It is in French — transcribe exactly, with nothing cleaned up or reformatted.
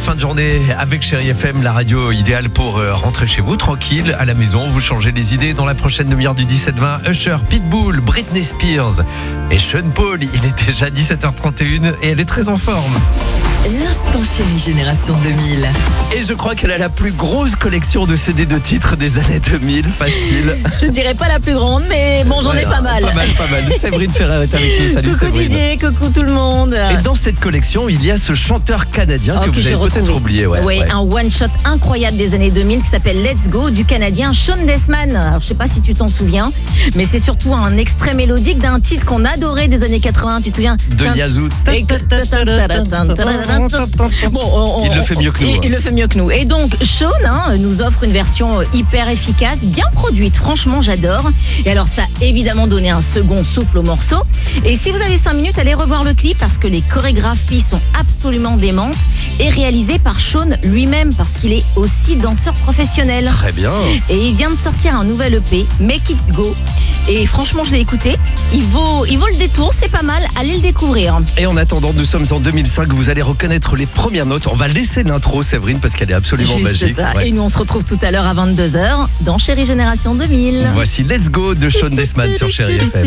fin de journée avec Chérie F M, la radio idéale pour euh, rentrer chez vous tranquille à la maison. Vous changez les idées dans la prochaine demi-heure du dix-sept vingt. Usher, Pitbull, Britney Spears et Sean Paul. Il est déjà dix-sept heures trente et une et elle est très en forme. L'instant Chérie Génération deux mille. Et je crois qu'elle a la plus grosse collection de C D de titres des années deux mille, facile. Je dirais pas la plus grande, mais bon, j'en ai pas mal. Pas mal, pas mal. Séverine Ferrer est avec nous. Salut coucou Séverine. Didier, coucou tout le monde. Et dans cette collection, il y a ce chanteur canadien Oh, que, que vous j'ai avez peut-être retrouvé. oublié. Ouais, oui, ouais. un one-shot incroyable des années deux mille qui s'appelle Let's Go du Canadien Sean Desman. Alors, je sais pas si tu t'en souviens, mais c'est surtout un extrait mélodique d'un titre qu'on adorait des années quatre-vingts. Tu te souviens? De Yazoo. Bon, on- Il le fait mieux que nous, Il, hein. il le fait mieux que nous. Et donc, Sean hein, nous offre une version hyper efficace, bien produite. Franchement, j'adore. Et alors, ça a évidemment donné un second souffle au morceau. Et si vous avez cinq minutes, allez revoir le clip parce que les chorégraphies sont absolument démentes et réalisées par Sean lui-même parce qu'il est aussi danseur professionnel. Très bien. Et il vient de sortir un nouvel E P, Make It Go. Et franchement, je l'ai écouté. Il vaut, il vaut le détour, c'est pas mal. Allez le découvrir. Et en attendant, nous sommes en deux mille cinq. Vous allez reconnaître les premières notes. On va laisser l'intro, Séverine, parce qu'elle est absolument Juste magique. ça. Ouais. Et nous, on se retrouve tout à l'heure à vingt-deux heures dans Chérie Génération deux mille. Voici Let's Go de Sean Desman sur Chérie F M.